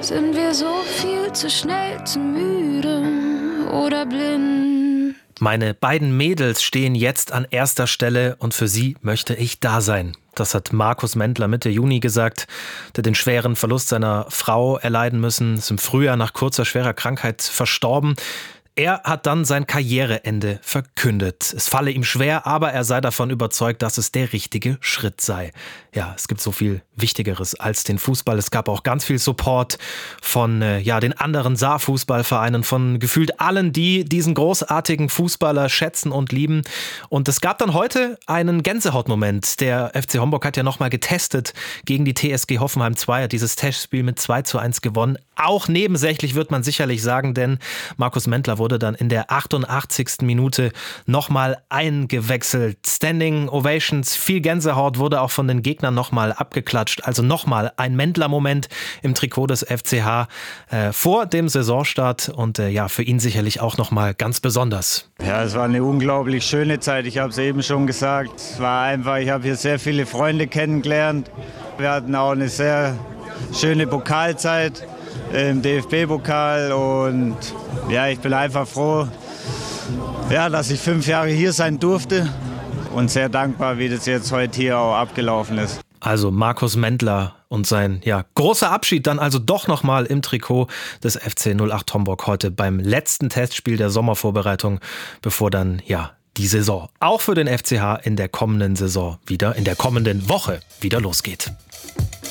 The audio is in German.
Sind wir so viel zu schnell, zu müde oder blind? Meine beiden Mädels stehen jetzt an erster Stelle und für sie möchte ich da sein. Das hat Markus Mendler Mitte Juni gesagt, der den schweren Verlust seiner Frau erleiden müssen, ist im Frühjahr nach kurzer schwerer Krankheit verstorben. Er hat dann sein Karriereende verkündet. Es falle ihm schwer, aber er sei davon überzeugt, dass es der richtige Schritt sei. Ja, es gibt so viel Wichtigeres als den Fußball. Es gab auch ganz viel Support von den anderen Saarfußballvereinen, von gefühlt allen, die diesen großartigen Fußballer schätzen und lieben. Und es gab dann heute einen Gänsehautmoment. Der FC Homburg hat ja nochmal getestet gegen die TSG Hoffenheim 2, hat dieses Testspiel mit 2:1 gewonnen. Auch nebensächlich wird man sicherlich sagen, denn Markus Mendler wurde dann in der 88. Minute nochmal eingewechselt. Standing Ovations, viel Gänsehaut, wurde auch von den Gegnern nochmal abgeklatscht. Also nochmal ein Mendler-Moment im Trikot des FCH vor dem Saisonstart und für ihn sicherlich auch nochmal ganz besonders. Ja, es war eine unglaublich schöne Zeit. Ich habe es eben schon gesagt. Es war einfach, ich habe hier sehr viele Freunde kennengelernt. Wir hatten auch eine sehr schöne Pokalzeit im DFB-Pokal und ich bin einfach froh, dass ich 5 Jahre hier sein durfte und sehr dankbar, wie das jetzt heute hier auch abgelaufen ist. Also Markus Mendler und sein großer Abschied dann also doch nochmal im Trikot des FC 08 Homburg heute beim letzten Testspiel der Sommervorbereitung, bevor dann die Saison auch für den FCH in der kommenden Woche wieder losgeht.